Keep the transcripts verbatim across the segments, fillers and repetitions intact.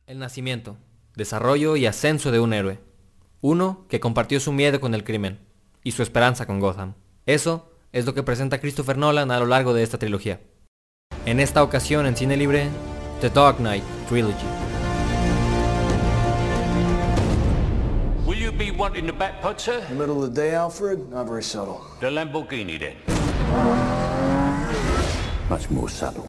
El nacimiento, desarrollo y ascenso de un héroe. Uno que compartió su miedo con el crimen y su esperanza con Gotham. Eso es lo que presenta Christopher Nolan a lo largo de esta trilogía. En esta ocasión en Cine Libre, The Dark Knight Trilogy. Will you be wanting the back pod, sir? In the middle of the day, Alfred? Not very subtle. The Lamborghini, then. Much more subtle.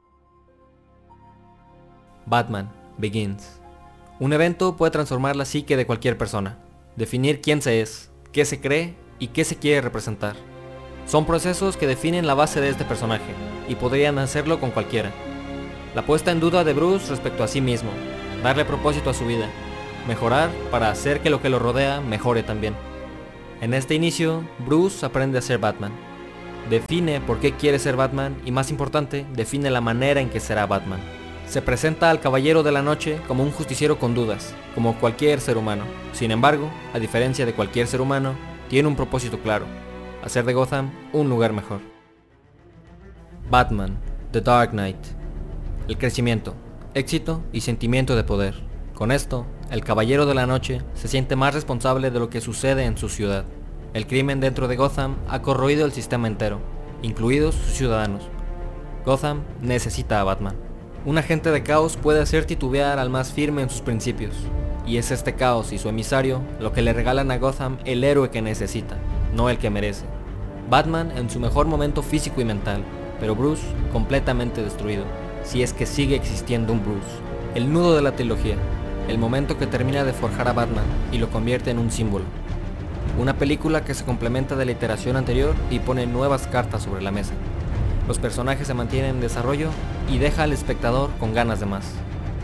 Batman Begins. Un evento puede transformar la psique de cualquier persona, definir quién se es, qué se cree y qué se quiere representar. Son procesos que definen la base de este personaje, y podrían hacerlo con cualquiera. La puesta en duda de Bruce respecto a sí mismo, darle propósito a su vida, mejorar para hacer que lo que lo rodea mejore también. En este inicio, Bruce aprende a ser Batman. Define por qué quiere ser Batman y, más importante, define la manera en que será Batman. Se presenta al Caballero de la Noche como un justiciero con dudas, como cualquier ser humano. Sin embargo, a diferencia de cualquier ser humano, tiene un propósito claro: hacer de Gotham un lugar mejor. Batman, The Dark Knight. El crecimiento, éxito y sentimiento de poder. Con esto, el Caballero de la Noche se siente más responsable de lo que sucede en su ciudad. El crimen dentro de Gotham ha corroído el sistema entero, incluidos sus ciudadanos. Gotham necesita a Batman. Un agente de caos puede hacer titubear al más firme en sus principios, y es este caos y su emisario lo que le regalan a Gotham el héroe que necesita, no el que merece. Batman en su mejor momento físico y mental, pero Bruce completamente destruido, si es que sigue existiendo un Bruce. El nudo de la trilogía, el momento que termina de forjar a Batman y lo convierte en un símbolo. Una película que se complementa de la iteración anterior y pone nuevas cartas sobre la mesa. Los personajes se mantienen en desarrollo y deja al espectador con ganas de más.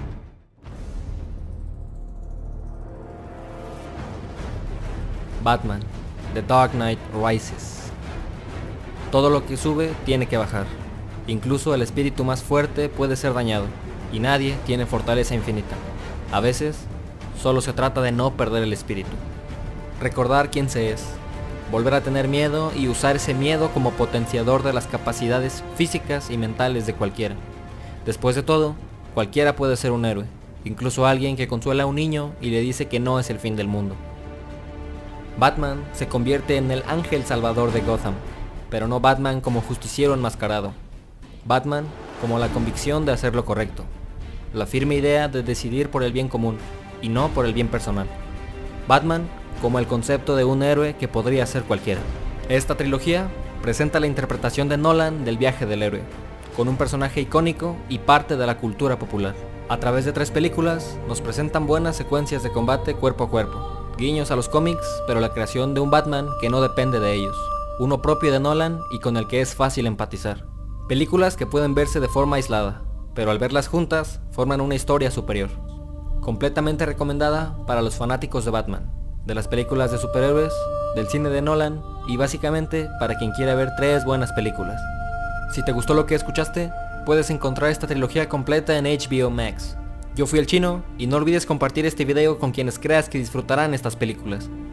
Batman, The Dark Knight Rises. Todo lo que sube tiene que bajar. Incluso el espíritu más fuerte puede ser dañado, y nadie tiene fortaleza infinita. A veces, solo se trata de no perder el espíritu. Recordar quién se es. Volver a tener miedo y usar ese miedo como potenciador de las capacidades físicas y mentales de cualquiera. Después de todo, cualquiera puede ser un héroe, incluso alguien que consuela a un niño y le dice que no es el fin del mundo. Batman se convierte en el ángel salvador de Gotham, pero no Batman como justiciero enmascarado. Batman como la convicción de hacer lo correcto, la firme idea de decidir por el bien común y no por el bien personal. Batman como el concepto de un héroe que podría ser cualquiera. Esta trilogía presenta la interpretación de Nolan del viaje del héroe, con un personaje icónico y parte de la cultura popular. A través de tres películas nos presentan buenas secuencias de combate cuerpo a cuerpo, guiños a los cómics, pero la creación de un Batman que no depende de ellos, uno propio de Nolan y con el que es fácil empatizar. Películas que pueden verse de forma aislada, pero al verlas juntas forman una historia superior. Completamente recomendada para los fanáticos de Batman, de las películas de superhéroes, del cine de Nolan y básicamente para quien quiera ver tres buenas películas. Si te gustó lo que escuchaste, puedes encontrar esta trilogía completa en H B O Max. Yo fui el Chino y no olvides compartir este video con quienes creas que disfrutarán estas películas.